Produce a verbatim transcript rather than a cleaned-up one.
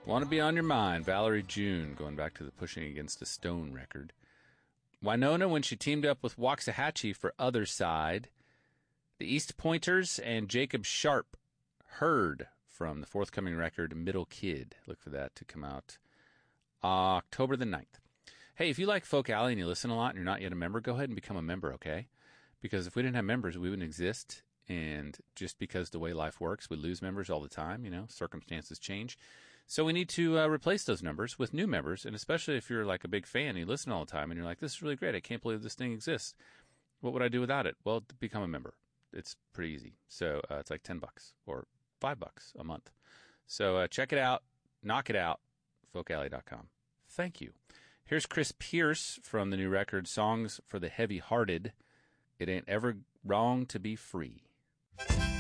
Want to Be On Your Mind, Valerie June, going back to the Pushing Against a Stone record. Winona when she teamed up with Waxahachie for Other Side. The East Pointers and Jacob Sharp, Heard, from the forthcoming record Middle Kid. Look for that to come out October the ninth. Hey, if you like Folk Alley and you listen a lot and you're not yet a member, go ahead and become a member, okay? Because if we didn't have members, we wouldn't exist. And just because the way life works, we lose members all the time, you know, circumstances change. So we need to uh, replace those numbers with new members. And especially if you're like a big fan and you listen all the time and you're like, this is really great. I can't believe this thing exists. What would I do without it? Well, become a member. It's pretty easy. So uh, it's like ten bucks or five bucks a month. So uh, check it out. Knock it out. folk alley dot com. Thank you. Here's Chris Pierce from the new record, Songs for the Heavy Hearted. It Ain't Ever Wrong to Be Free.